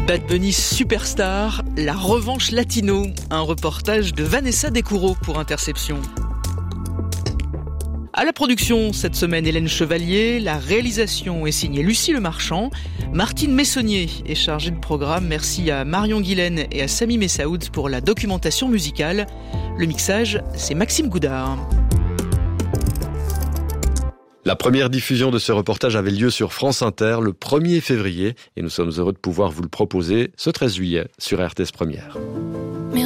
Bad Bunny Superstar, la revanche latino, un reportage de Vanessa Descoureaux pour Interception. À la production, cette semaine, Hélène Chevalier, la réalisation est signée Lucie Lemarchand, Martine Messonnier est chargée de programme, merci à Marion Guilaine et à Sami Messaoud pour la documentation musicale. Le mixage, c'est Maxime Goudard. La première diffusion de ce reportage avait lieu sur France Inter le 1er février et nous sommes heureux de pouvoir vous le proposer ce 13 juillet sur RTS Première.